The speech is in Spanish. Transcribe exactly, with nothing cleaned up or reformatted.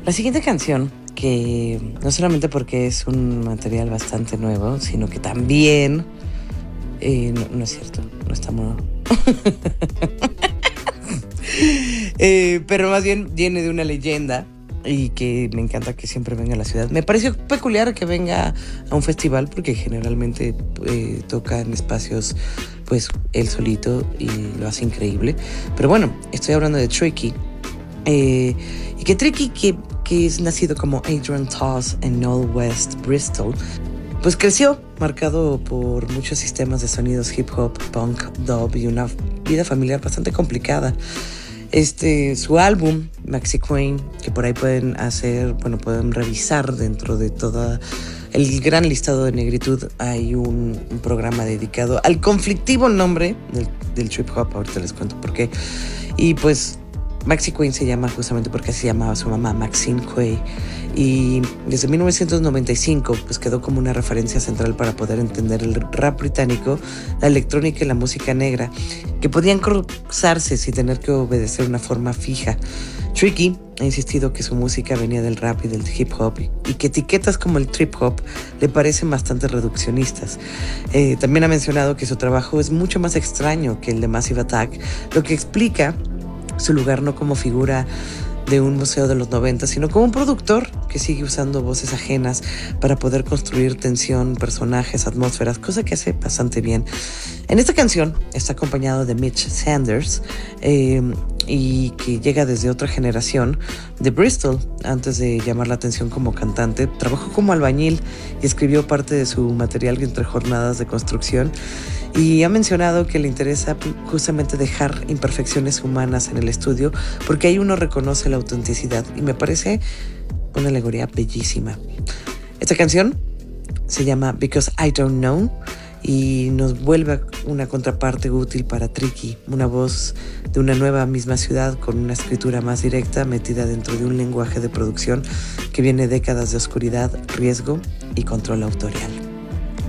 La siguiente canción, que no solamente porque es un material bastante nuevo, sino que también... Eh, no, no es cierto, no está nuevo. eh, pero más bien viene de una leyenda y que me encanta que siempre venga a la ciudad. Me pareció peculiar que venga a un festival porque generalmente eh, toca en espacios, pues, él solito y lo hace increíble. Pero bueno, estoy hablando de Tricky. Eh, y que Tricky, que, que es nacido como Adrian Toss en Old West, Bristol, pues creció marcado por muchos sistemas de sonidos hip hop, punk, dub y una vida familiar bastante complicada. Este, su álbum, Maxi Queen, que por ahí pueden hacer, bueno, pueden revisar dentro de todo el gran listado de negritud, hay un, un programa dedicado al conflictivo nombre del, del trip hop, ahorita les cuento por qué. Y pues Maxi Queen se llama justamente porque así se llamaba su mamá, Maxine Quay. Y desde mil novecientos noventa y cinco pues quedó como una referencia central para poder entender el rap británico, la electrónica y la música negra, que podían cruzarse sin tener que obedecer una forma fija. Tricky ha insistido que su música venía del rap y del hip hop y que etiquetas como el trip hop le parecen bastante reduccionistas. Eh, también ha mencionado que su trabajo es mucho más extraño que el de Massive Attack, lo que explica su lugar no como figura de un museo de los noventa, sino como un productor que sigue usando voces ajenas para poder construir tensión, personajes, atmósferas, cosa que hace bastante bien. En esta canción está acompañado de Mitch Sanders eh, y que llega desde otra generación de Bristol. Antes de llamar la atención como cantante, trabajó como albañil y escribió parte de su material entre jornadas de construcción. Y ha mencionado que le interesa justamente dejar imperfecciones humanas en el estudio porque ahí uno reconoce la autenticidad y me parece una alegoría bellísima. Esta canción se llama Because I Don't Know y nos vuelve a una contraparte útil para Tricky, una voz de una nueva misma ciudad con una escritura más directa metida dentro de un lenguaje de producción que viene décadas de oscuridad, riesgo y control autorial.